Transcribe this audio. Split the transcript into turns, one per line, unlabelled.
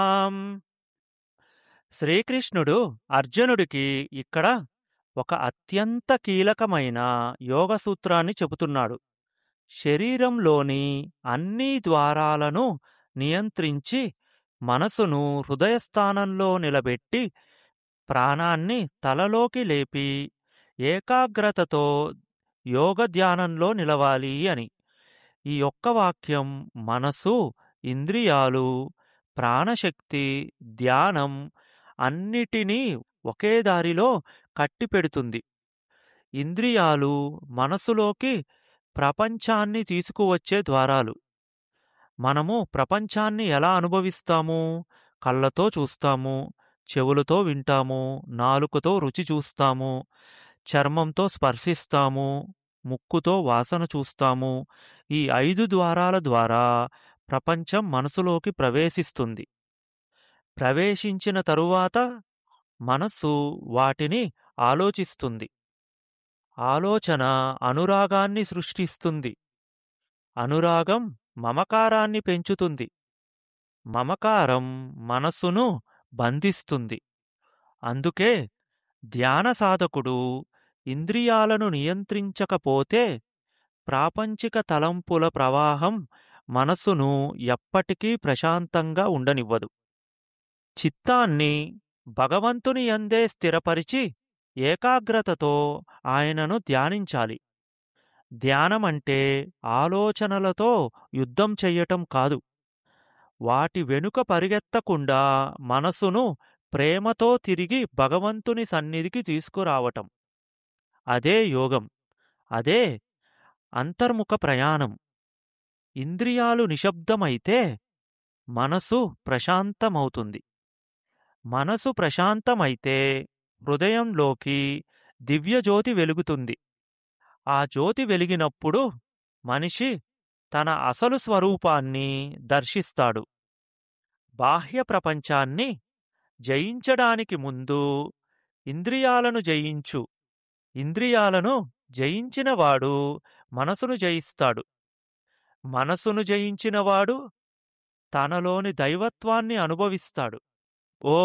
ఆం శ్రీకృష్ణుడు అర్జునుడికి ఇక్కడ ఒక అత్యంత కీలకమైన యోగ సూత్రాన్ని చెబుతున్నాడు. శరీరంలోని అన్ని ద్వారాలను నియంత్రించి మనసును హృదయస్థానంలో నిలబెట్టి ప్రాణాన్ని తలలోకి లేపి ఏకాగ్రతతో యోగ ధ్యానంలో నిలవాలి అని. ఈ ఒక్క వాక్యం మనసు, ఇంద్రియాలు, ప్రాణశక్తి, ధ్యానం అన్నిటినీ ఒకే దారిలో కట్టిపెడుతుంది. ఇంద్రియాలు మనసులోకి ప్రపంచాన్ని తీసుకువచ్చే ద్వారాలు. మనము ప్రపంచాన్ని ఎలా అనుభవిస్తాము? కళ్ళతో చూస్తాము, చెవులతో వింటాము, నాలుకతో రుచి చూస్తాము, చర్మంతో స్పర్శిస్తాము, ముక్కుతో వాసన చూస్తాము. ఈ 5 ద్వారాల ద్వారా ప్రపంచం మనసులోకి ప్రవేశిస్తుంది. ప్రవేశించిన తరువాత మనస్సు వాటిని ఆలోచిస్తుంది. ఆలోచన అనురాగాన్ని సృష్టిస్తుంది. అనురాగం మమకారాన్ని పెంచుతుంది. మమకారం మనస్సును బంధిస్తుంది. అందుకే ధ్యాన సాధకుడు ఇంద్రియాలను నియంత్రించకపోతే ప్రాపంచిక తలంపుల ప్రవాహం మనస్సును ఎప్పటికీ ప్రశాంతంగా ఉండనివ్వదు. చిత్తాన్ని భగవంతుని యందే స్థిరపరిచి ఏకాగ్రతతో ఆయనను ధ్యానించాలి. ధ్యానమంటే ఆలోచనలతో యుద్ధం చెయ్యటం కాదు. వాటి వెనుక పరిగెత్తకుండా మనసును ప్రేమతో తిరిగి భగవంతుని సన్నిధికి తీసుకురావటం. అదే యోగం. అదే అంతర్ముఖ ప్రయాణం. ఇంద్రియాలు నిశ్శబ్దమైతే మనసు ప్రశాంతమవుతుంది. మనసు ప్రశాంతమైతే హృదయంలోకి దివ్యజ్యోతి వెలుగుతుంది. ఆ జ్యోతి వెలిగినప్పుడు మనిషి తన అసలు స్వరూపాన్ని దర్శిస్తాడు. బాహ్య ప్రపంచాన్ని జయించడానికి ముందు ఇంద్రియాలను జయించు. ఇంద్రియాలను జయించినవాడు మనసును జయిస్తాడు. మనసును జయించినవాడు తనలోని దైవత్వాన్ని అనుభవిస్తాడు.